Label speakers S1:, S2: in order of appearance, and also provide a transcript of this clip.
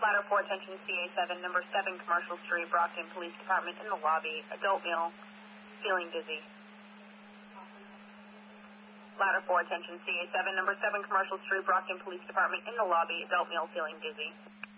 S1: Ladder 4, attention CA7, number 7 Commercial Street, Brockton Police Department in the lobby. Adult male, feeling dizzy. Ladder 4, attention CA7, number 7 Commercial Street, Brockton Police Department in the lobby. Adult male, feeling dizzy.